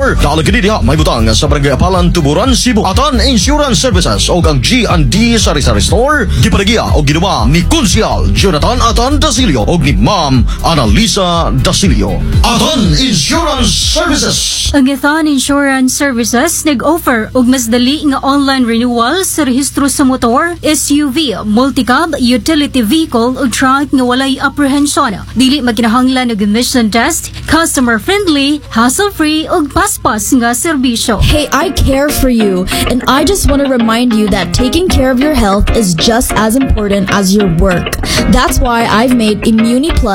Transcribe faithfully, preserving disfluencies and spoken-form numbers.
Store. Kaalag kini diha may butang sa Barangay Apalan, Tuburan, Cebu. Atan Insurance Services o ang G and D Sari-Sari Store. Giparegiya o ginawa ni Kunsyal Jonathan Atan Dasilio o ni Ma'am Annalisa Dasilio. Atan Insurance Services. Ang Atan Insurance Services nag-offer og mas dali nga online renewal sa rehistro sa motor, S U V, multicab, utility vehicle ug truck nga walay apprehension. Dili maginahanglan og emission test, customer friendly, hassle-free ug paspas nga serbisyo. Hey, I care for you, and I just want to remind you that taking care of your health is just as important as your work. That's why I've made Immuni Plus